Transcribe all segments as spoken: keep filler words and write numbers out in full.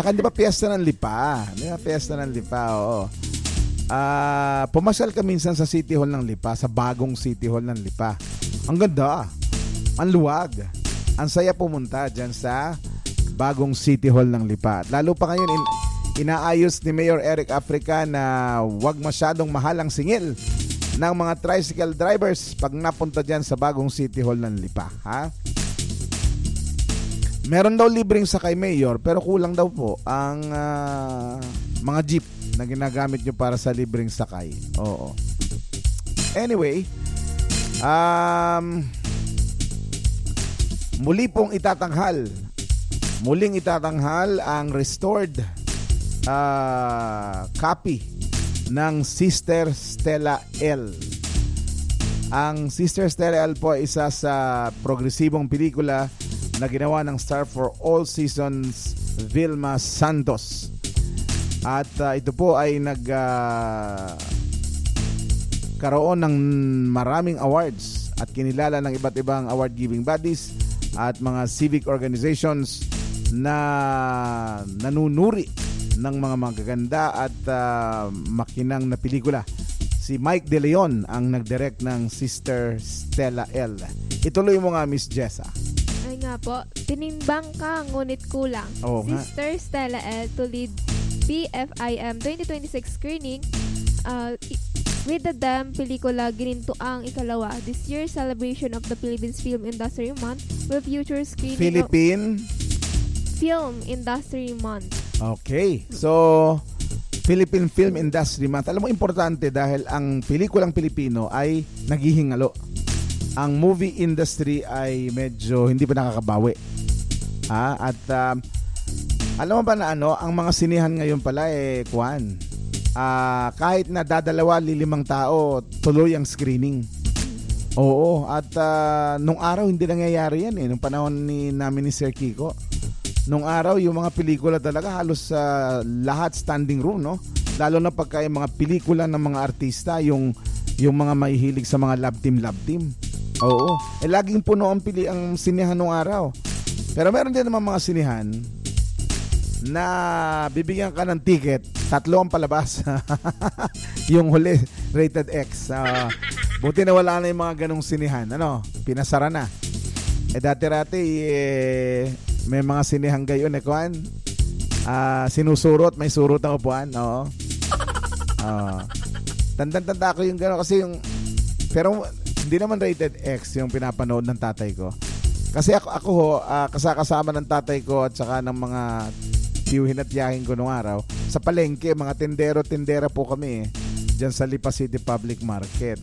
Tsaka di ba piyesta ng Lipa? Di ba piyesta ng Lipa, oo. Uh, pumasyal ka minsan sa City Hall ng Lipa, sa bagong City Hall ng Lipa. Ang ganda, ang luwag. Ang saya pumunta dyan sa bagong City Hall ng Lipa. Lalo pa ngayon, in, inaayos ni Mayor Eric Africa na wag masyadong mahal ang singil ng mga tricycle drivers pag napunta dyan sa bagong City Hall ng Lipa. Ha? Meron daw libreng sakay, Mayor, pero kulang daw po ang uh, mga jeep na ginagamit nyo para sa libreng sakay. Oo. Anyway, um, muli pong itatanghal. Muling itatanghal ang restored uh, copy ng Sister Stella L. Ang Sister Stella L po ay isa sa progresibong pelikula na ginawa ng star for all seasons Vilma Santos. At uh, ito po ay nag uh, karoon ng maraming awards at kinilala ng iba't ibang award-giving bodies at mga civic organizations na nanunuri ng mga magaganda at uh, makinang na pelikula. Si Mike De Leon ang nag-direct ng Sister Stella L. Ituloy mo nga, Miss Jessa. Ay nga po, tinimbang ka ngunit kulang. Oo, Sister nga. Stella L to lead B F I M twenty twenty-six screening uh, with the Dam pelikula Ginintoang Ikalawa. This year's celebration of the Philippines Film Industry Month will feature screening Philippine of Film Industry Month. Okay. So, Philippine Film Industry Month. Alam mo, importante dahil ang pelikulang Pilipino ay naghihingalo. Ang movie industry ay medyo hindi pa nakakabawi. Ha? At um, alam mo ba na ano, ang mga sinihan ngayon pala eh, kuwan. Uh, kahit na dadalawa, lilimang tao, tuloy ang screening. Oo. At uh, nung araw, hindi nangyayari yan eh. Nung panahon ni, namin ni Sir Kiko. Nung araw, yung mga pelikula talaga halos uh, lahat standing room, no? Lalo na pagka yung mga pelikula ng mga artista, yung, yung mga mahihilig sa mga love team, love team. Oo. Eh, laging puno ang, pili, ang sinihan nung araw. Pero meron din naman mga sinihan na bibigyan ka ng ticket, tatlo ang palabas. Yung huli, rated X. Uh, buti na wala na yung mga ganong sinihan. Ano? Pinasara na. Eh dati-rati, eh, may mga sinihang gayon eh, kuhan. Uh, sinusurot, may surot ang upuan. Oo. Uh, Tanda-tanda ko yung gano'n kasi yung, pero hindi naman rated X yung pinapanood ng tatay ko. Kasi ako, ako ho, uh, kasakasama ng tatay ko at saka ng mga tiyuhin at yahin ko nung araw, sa palengke, mga tindero-tindera po kami eh, dyan sa Lipa City Public Market.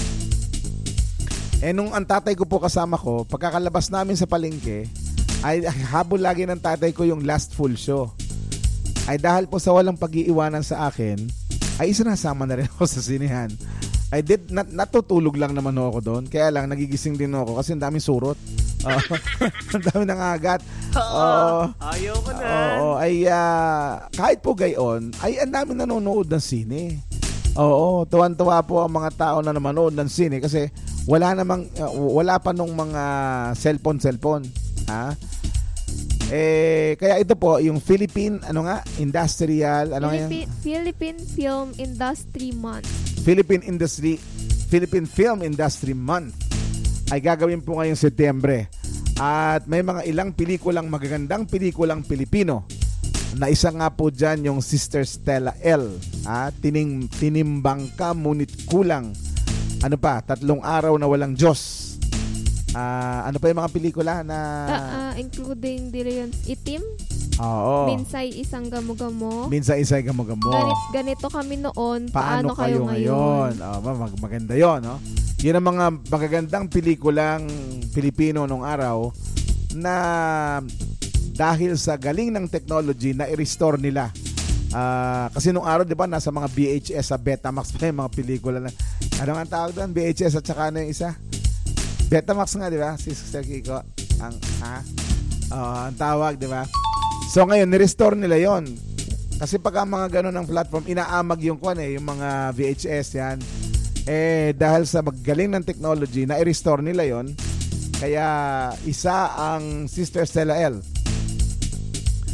Eh nung ang tatay ko po kasama ko, pagkakalabas namin sa palengke, ay habol lagi ng tatay ko yung last full show. Ay dahil po sa walang pag-iiwanan sa akin, ay isinasama na rin ako sa sinihan. I did nat- natutulog lang naman ako doon. Kaya lang nagigising din ako kasi ang daming surot. Uh, ang daming nangagat. Oo. Uh, Ayaw ko na. Oo, ay uh, kahit po gayon, ay ang daming nanonood ng sine. Oo, tuwan-tuwa po ang mga tao na nanonood ng sine kasi wala namang uh, wala pa nung mga cellphone cellphone. Ha? Eh kaya ito po yung Philippine ano nga industrial ano Philippine, nga Philippine Film Industry Month. Philippine Industry Philippine Film Industry Month ay gagawin po ngayong Setyembre. At may mga ilang pelikulang magagandang pelikulang Pilipino. Na isa nga po dyan yung Sister Stella L. Ah, tining tinimbang ka ngunit kulang. Ano pa? Tatlong araw na walang Diyos. Uh, ano pa yung mga pelikula na uh, uh, including Dilions Itim, oo. Minsay Isang Gamo-Gamo, Minsay Isang Gamo-Gamo, Ganit, Ganito Kami Noon, Paano, Paano Kayo, kayo Ngayon, ngayon? Oh, mag- maganda yun, no? Yun ang mga magagandang pelikulang Pilipino nung araw na dahil sa galing ng technology na i-restore nila. Uh, kasi nung araw, di ba, nasa mga V H S sa Betamax pa yung mga pelikula na, ano nga tawag doon? V H S at saka ano yung isa? Betamax nga, di ba? Si Sister Kiko. Ang, ha? Uh, ang tawag, di ba? So ngayon, ni-restore nila yon. Kasi pag ang mga ganun ng platform, inaamag yung kwan eh, yung mga V H S yan. Eh, dahil sa magaling ng technology, na i-restore nila yon. Kaya, isa ang Sister Stella L.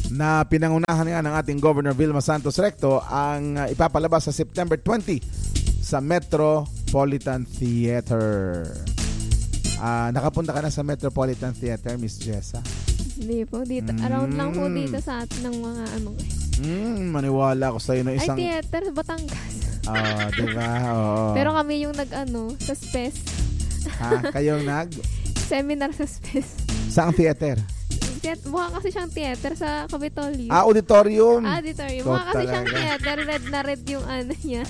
na pinangunahan nga ng ating Governor Vilma Santos Recto ang uh, ipapalabas sa September twentieth sa Metropolitan Theater. Uh, nakapunta ka na sa Metropolitan Theater, Miss Jessa? Hindi po. Dito, mm. Around lang po dito sa atin ng mga ano. Mm, maniwala ko sa'yo na isang... Ay, theater sa Batangas. Oo, oh, diba? Oo. Pero kami yung nag-ano, sa SPES. Ha? Kayong nag? Seminar sa SPES. Saang theater? Mukha kasi siyang theater sa Capitolio. Ah, auditorium. Ah, auditorium. Mukha kasi talaga siyang theater. Red na red yung ano niya.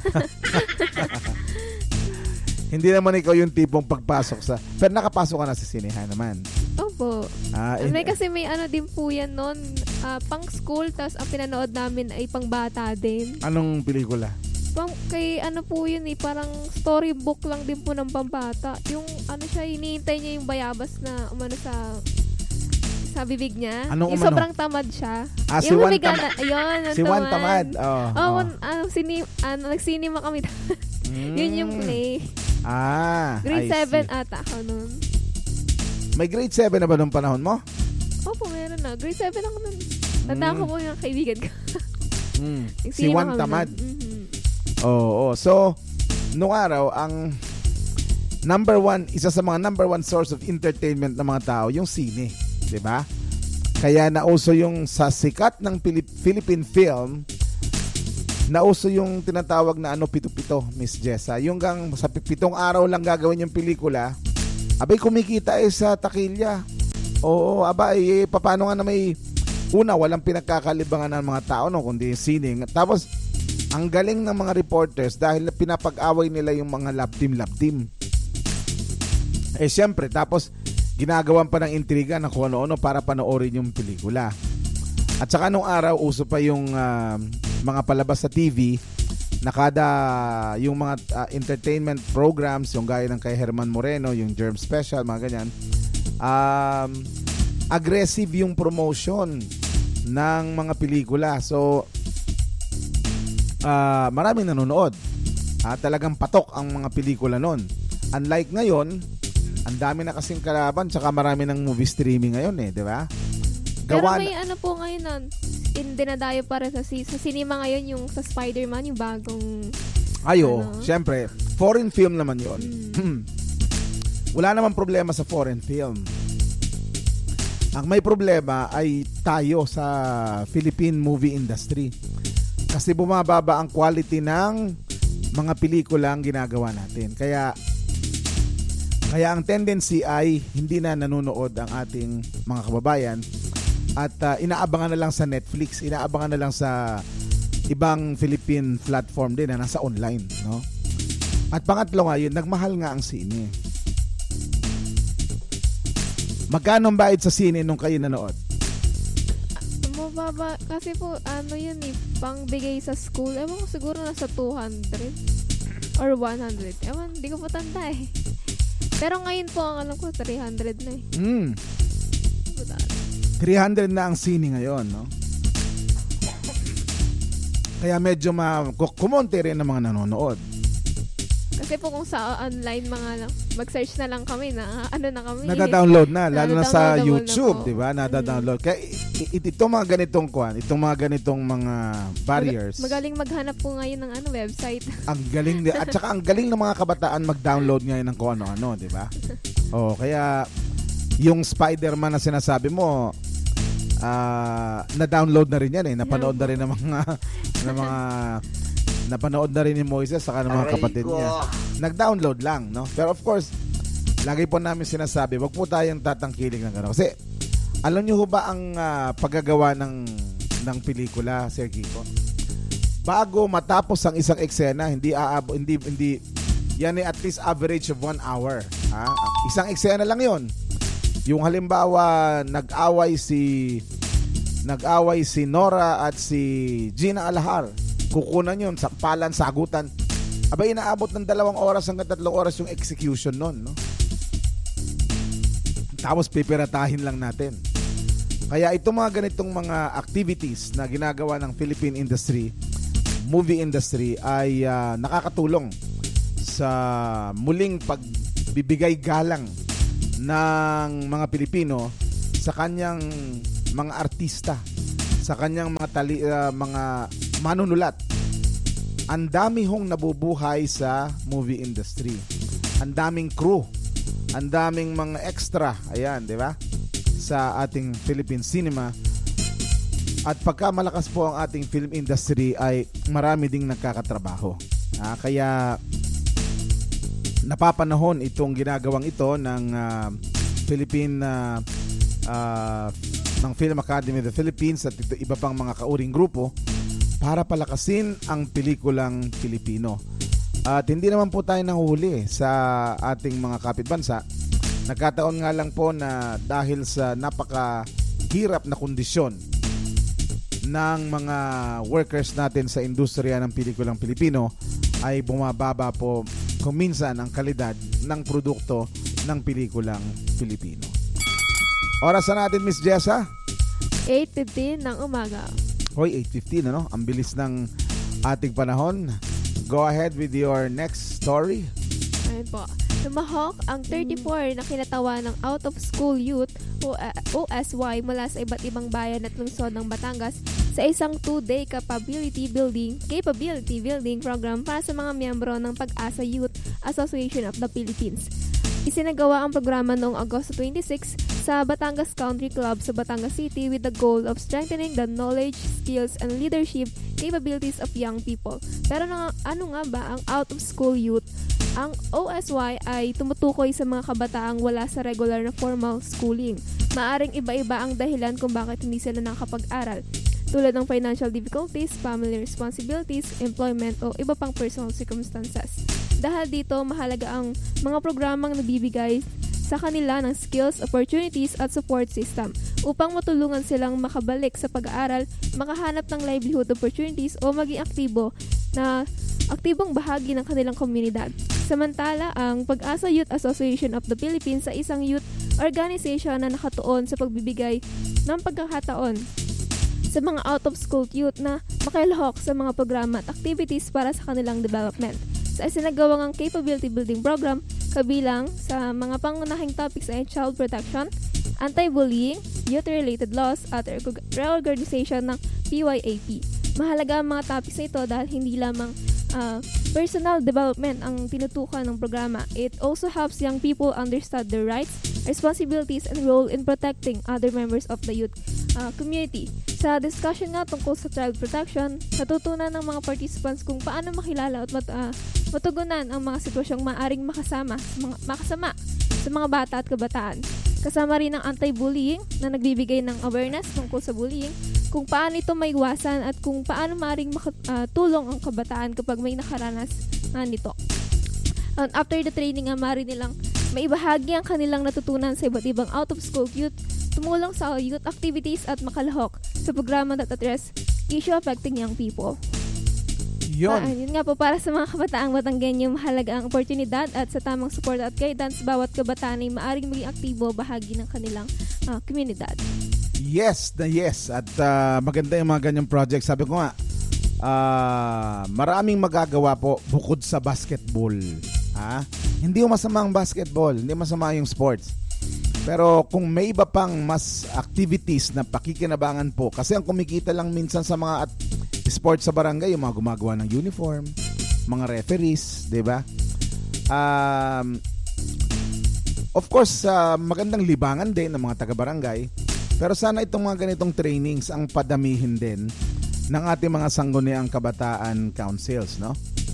Hindi naman ikaw yung tipong pagpasok sa... Pero nakapasok ka na sa sinehan naman. Opo. Ah, eh, may kasi may ano din po yan noon. Uh, pang school, tapos ang pinanood namin ay pang bata din. Anong pelikula? Pang, kay ano po yun eh, parang storybook lang din po ng pambata. Yung ano siya, hinihintay niya yung bayabas na umano sa... sa bibig niya. Anong yung umano? Sobrang tamad siya. Ah, si Juan Tamad. Ayun, si Juan Tamad. Oh, oh, oh. Ano, sini, ano, nagsinima kami. mm. Yun yung play. Ah, grade seven ata ako nun. May grade seven na ba nung panahon mo? Opo, meron na. Grade seven ako nun. Tandaan mm. ko po yung kaibigan ko. mm. Si Juan Tamad. Mm-hmm. Oo. Oh, oh. So, nung araw, ang number one, isa sa mga number one source of entertainment ng mga tao, yung sine. Diba? Kaya nauso yung sa sikat ng Pilip- Philippine film, nauso yung tinatawag na ano, pito-pito, Miss Jessa. Yung gang sa pitong araw lang gagawin yung pelikula, abay kumikita eh sa takilya. Oo, abay, eh, paano nga na may una, walang pinagkakalibangan ng mga tao, no, kundi sining. Tapos, ang galing ng mga reporters dahil pinapag-away nila yung mga love team, love team. Eh, syempre, tapos, ginagawan pa ng intriga na kung ano-ano para panoorin yung pelikula. At saka nung araw, uso pa yung uh, mga palabas sa T V na kada yung mga uh, entertainment programs, yung gaya ng kay Herman Moreno, yung Germ Special, mga ganyan, um, aggressive yung promotion ng mga pelikula. So, uh, maraming nanonood. Uh, talagang patok ang mga pelikula nun. Unlike ngayon, ang dami na kasing kalaban, tsaka marami ng movie streaming ngayon eh, di ba? Pero may ano po ngayon nun, in dinadayo pa rin sa, sa cinema ngayon yung sa Spider-Man, yung bagong... Ayo, ano? Syempre, foreign film naman yun. Mm. Wala naman problema sa foreign film. Ang may problema ay tayo sa Philippine movie industry. Kasi bumababa ang quality ng mga pelikula ang ginagawa natin. Kaya... Kaya ang tendency ay hindi na nanonood ang ating mga kababayan at uh, inaabangan na lang sa Netflix, inaabangan na lang sa ibang Philippine platform din na nasa online, no? At pangatlo nga yun, nagmahal nga ang sine. Magkano ang bayad sa sine nung kayo nanood? Mababa, kasi po ano yun eh, pangbigay sa school, ewan ko siguro nasa two hundred or one hundred. Ewan, di ko pa tanda eh. Pero ngayon po, ang alam ko, three hundred na eh. Mm. three hundred na ang sine ngayon, no? Kaya medyo ma- kumonte rin ng mga nanonood. Kasi po kung sa online, mga mag-search na lang kami na ano na kami. Nada-download na, lalo na sa YouTube, na di ba? Nada-download. Kaya itong mga ganitong kwan, itong mga ganitong mga barriers. Mag- magaling maghanap po ngayon ng ano website. Ang galing at saka ang galing ng mga kabataan mag-download ngayon ng kung ano-ano, di ba? Oh, kaya yung Spider-Man na sinasabi mo, uh, na-download na rin yan eh. Napanood na rin ng mga ng mga napanood na rin ni Moises saka ng mga kapatid niya. Nag-download lang, no? Pero of course, lagi po namin sinasabi, wag po tayong tatangkilik ng gano'n. Kasi, alam niyo ho ba ang uh, paggagawa ng, ng pelikula, Sir Kiko? Bago matapos ang isang eksena, hindi aabo, hindi, hindi, yan ay at least average of one hour. Ha? Isang eksena lang yon. Yung halimbawa, nag-away si, nag-away si Nora at si Gina Alahar. Kukunan yun, sakpalan, sagutan. Abay, inaabot ng dalawang oras hanggang tatlong oras yung execution nun, no? Tapos pipiratahin lang natin. Kaya itong mga ganitong mga activities na ginagawa ng Philippine industry, movie industry, ay uh, nakakatulong sa muling pagbibigay galang ng mga Pilipino sa kanyang mga artista sa kanyang mga tali, uh, mga manunulat. Ang dami hong nabubuhay sa movie industry. Ang daming crew, ang daming mga extra, ayan, di ba? Sa ating Philippine cinema. At pagka malakas po ang ating film industry ay marami ding nagkakatrabaho. Ah, kaya napapanahon itong ginagawang ito ng uh, Philippine uh, uh, ng Film Academy of the Philippines at ito, iba pang mga kauring grupo para palakasin ang pelikulang Pilipino. At hindi naman po tayo nanguhuli sa ating mga kapitbansa. Nagkataon nga lang po na dahil sa napakahirap na kondisyon ng mga workers natin sa industriya ng pelikulang Pilipino ay bumababa po kung minsan ang kalidad ng produkto ng pelikulang Pilipino. Oras na natin, Miss Jessa? eight fifteen ng umaga. Hoy, eight fifteen, ano? Ang bilis ng ating panahon. Go ahead with your next story. Ayun po. Lumahok ang thirty-four na kinatawa ng out-of-school youth O S Y mula sa iba't ibang bayan at lungsod ng Batangas sa isang two-day capability building capability building program para sa mga miyembro ng Pag-asa Youth Association of the Philippines. Isinagawa ang programa noong Agosto twenty-six sa Batangas Country Club sa Batangas City with the goal of strengthening the knowledge, skills, and leadership capabilities of young people. Pero na, ano nga ba ang out-of-school youth? Ang O S Y ay tumutukoy sa mga kabataang wala sa regular na formal schooling. Maaring iba-iba ang dahilan kung bakit hindi sila nakakapag-aral, tulad ng financial difficulties, family responsibilities, employment o iba pang personal circumstances. Dahil dito, mahalaga ang mga programang nabibigay sa kanila ng skills, opportunities at support system upang matulungan silang makabalik sa pag-aaral, makahanap ng livelihood opportunities o maging aktibo na aktibong bahagi ng kanilang komunidad. Samantala, ang Pag-asa Youth Association of the Philippines ay isang youth organization na nakatuon sa pagbibigay ng pagkakataon sa mga out-of-school youth na makilahok sa mga programa at activities para sa kanilang development. Sa isinagawang capability building program, kabilang sa mga pangunahing topics ay child protection, anti-bullying, youth-related laws at reorganization ng P Y A P. Mahalaga ang mga topics na ito dahil hindi lamang Uh, personal development ang tinutukan ng programa. It also helps young people understand their rights, responsibilities, and role in protecting other members of the youth uh, community. Sa discussion nga tungkol sa child protection, natutunan ng mga participants kung paano makilala at mat, uh, matugunan ang mga sitwasyong maaring makasama, mga, makasama sa mga bata at kabataan. Kasama rin ang anti-bullying na nagbibigay ng awareness tungkol sa bullying, kung paano ito maiwasan at kung paano maaaring makatulong ang kabataan kapag may nakaranas na nito. And after the training, nga maaari nilang maibahagi ang kanilang natutunan sa iba't ibang out-of-school youth, tumulong sa youth activities at makalahok sa programa that address issue affecting young people. Yun. Uh, yun nga po, para sa mga kabataang Batanggenyo, mahalaga ang oportunidad at sa tamang support at guidance, bawat kabataan ay maaaring maging aktibo bahagi ng kanilang uh, komunidad. Yes, na yes. At uh, maganda yung mga ganyang project. Sabi ko nga, uh, maraming magagawa po bukod sa basketball. Ha? Hindi yung masama ang basketball, hindi masama yung sports. Pero kung may iba pang mas activities na pakikinabangan po, kasi ang kumikita lang minsan sa mga at sports sa barangay, yung mga gumagawa ng uniform, mga referees, di ba? Um, of course, uh, magandang libangan din ng mga taga-barangay. Pero sana itong mga ganitong trainings ang padamihin din ng ating mga sangguniang kabataan councils, no?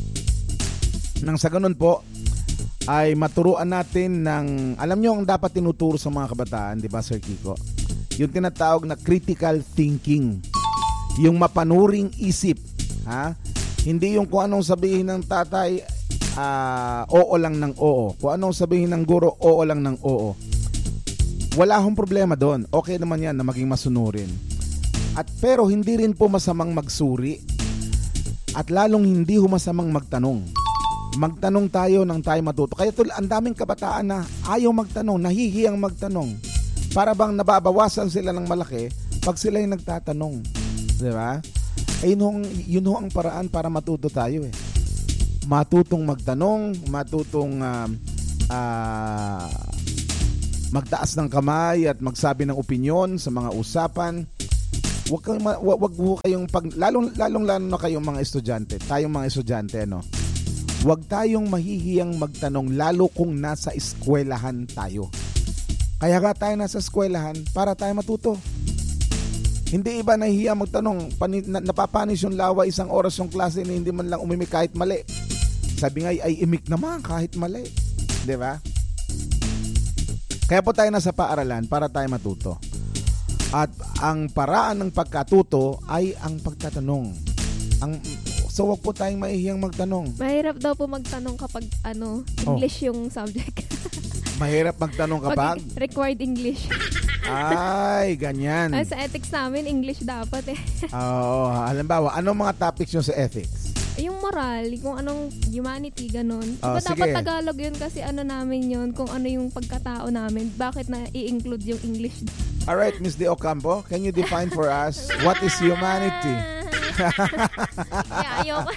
Nang sa ganun po, ay maturuan natin ng, alam nyo ang dapat tinuturo sa mga kabataan, di ba, Sir Kiko? Yung tinatawag na critical thinking. Yung mapanuring isip, ha? Hindi yung kung anong sabihin ng tatay, uh, oo lang ng oo. Kung anong sabihin ng guro, oo lang ng oo. Wala akong problema doon. Okay naman yan na maging masunurin. At pero hindi rin po masamang magsuri. At lalong hindi ho masamang magtanong. Magtanong tayo nang tayo matuto. Kaya tul- ang daming kabataan na ayaw magtanong, nahihiyang magtanong. Para bang nababawasan sila ng malaki pag sila yung nagtatanong. Di ba? Ayun ho, yun ho ang paraan para matuto tayo eh. Matutong magtanong, matutong uh, uh, magtaas ng kamay at magsabi ng opinyon sa mga usapan. wag kayong ma- wag, wag ho kayong pag lalong lalong lalo na kayong mga estudyante, tayong mga estudyante no. Wag tayong mahihiyang magtanong lalo kung nasa eskwelahan tayo. Kaya nga tayo nasa eskwelahan para tayo matuto. Hindi iba nahihiya magtanong, pani, na, napapanis yung lawa isang oras yung klase na hindi man lang umimik kahit mali. Sabi nga ay imik naman kahit mali. 'Di ba? Kaya po tayo nasa paaralan para tayo matuto. At ang paraan ng pagkatuto ay ang pagtatanong. Ang so wag po tayong mahihiyang magtanong. Mahirap daw po magtanong kapag ano, English oh. yung subject. Mahirap magtanong kapag? Pag required English. Ay, ganyan. Ay, sa ethics namin, English dapat eh. Oo, halimbawa, anong mga topics nyo sa ethics? Yung moral, kung anong humanity, ganun. Oh, diba dapat sige. Tagalog yun kasi ano namin yun, kung ano yung pagkatao namin, bakit na i-include yung English. Alright, Miss De Ocampo, can you define for us what is humanity? Yeah, ayoko.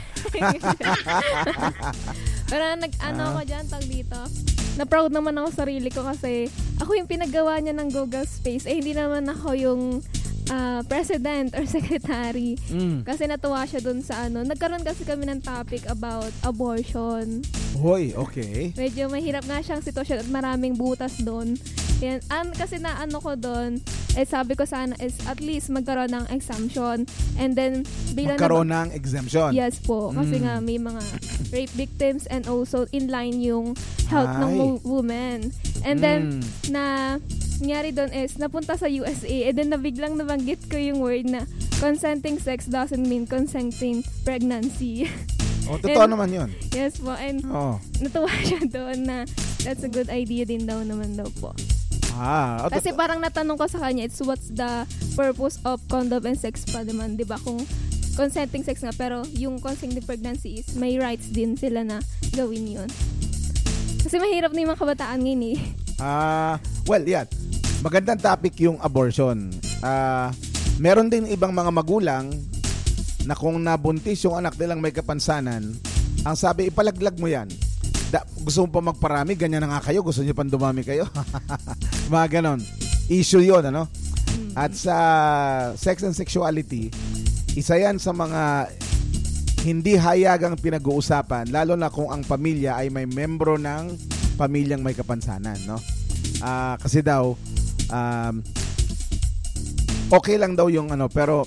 Pero nag, ano Ah. ako dyan, tag dito. Na-proud naman ako sa sarili ko kasi ako yung pinagawa niya ng Google Space. Eh, hindi naman ako yung uh, president or secretary. Mm. Kasi natuwa siya dun sa ano. Nagkaroon kasi kami ng topic about abortion. Hoy, okay. Medyo mahirap nga siyang sitwasyon at maraming butas doon. Yan. An, kasi na ano ko doon, eh sabi ko sana is at least magkaroon ng exemption. And then, bilang Magkaroon na, ng exemption. yes po. Kasi Mm. nga may mga rape victims and also in line yung health Ay. ng wo- women. And then, Mm. na nangyari doon is napunta sa U S A and then nabiglang nabanggit ko yung word na consenting sex doesn't mean consenting pregnancy. Oh, totoo And- naman yun. Yes po. And Oh. natuwa siya doon na that's a good idea din daw naman daw po. Ah, oh, Kasi totoo. parang natanong ko sa kanya, it's what's the purpose of condom and sex pa naman, di ba? Kung consenting sex nga, pero yung consenting pregnancy is may rights din sila na gawin yun. Kasi mahirap na yung mga kabataan ngayon eh. Ah, well, yan. Magandang topic yung abortion. Ah, meron din ibang mga magulang na kung nabuntis yung anak nilang may kapansanan, ang sabi, ipalaglag mo yan. Da, gusto mo pa magparami, ganyan na nga kayo, gusto niyo pang dumami kayo. Mga ganon. Issue yun, ano? At sa sex and sexuality, isa yan sa mga hindi hayagang pinag-uusapan, lalo na kung ang pamilya ay may membro ng pamilyang may kapansanan, no? Ah, kasi daw um, okay lang daw yung ano, pero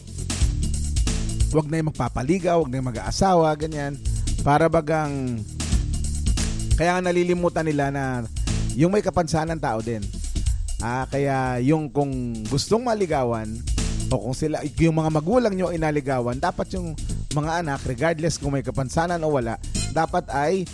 wag na yung magpapaligaw, wag na yung mag-aasawa, ganyan. Para bagang kaya nga nalilimutan nila na yung may kapansanan tao din. Ah, kaya yung kung gustong maligawan o kung sila yung mga magulang nyo inaligawan, dapat yung mga anak regardless kung may kapansanan o wala, dapat ay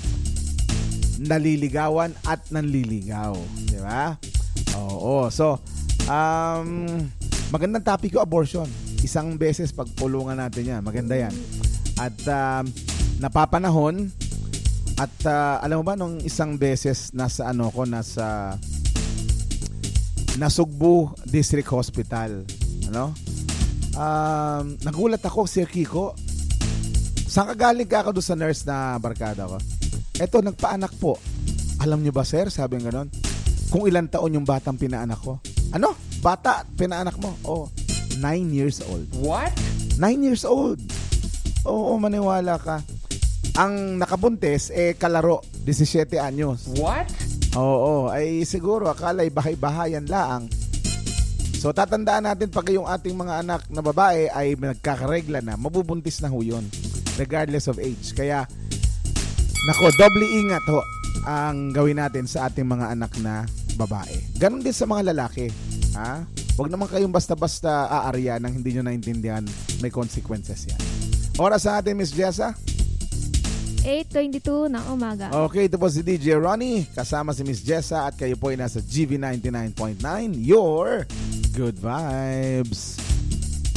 naliligawan at nanliligaw, di ba? Oo. So, um magandang topic yung abortion. Isang beses pagpulungan natin yan. Maganda yan. At um, napapanahon at uh, alam mo ba nung isang beses nasa ano ko nasa Nasugbu District Hospital, ano? Um, nagulat ako, Sir Kiko. Saan ka galing ka ako doon sa nurse na barkada ko? Eto, nagpaanak po. Alam niyo ba, sir? Sabi ng ganon. Kung ilang taon yung batang pinaanak ko. Ano? Bata, pinaanak mo? Oh, nine years old. What? Nine years old. Oo, maniwala ka. Ang nakabuntis, eh, kalaro. seventeen anyos. What? Oo, ay siguro akala ay bahay-bahayan laang. So tatandaan natin pag yung ating mga anak na babae ay nagkakaregla na, mabubuntis na ho yun, regardless of age. Kaya, nako, doble ingat ho ang gawin natin sa ating mga anak na babae. Ganon din sa mga lalaki. Ha? Huwag naman kayong basta-basta aarya nang hindi nyo naintindihan, may consequences yan. Oras sa atin, Miss Jessa? eight twenty-two ng umaga. Okay, ito po si D J Ronnie, kasama si Miss Jessa at kayo po ay nasa G V ninety-nine point nine, your good vibes.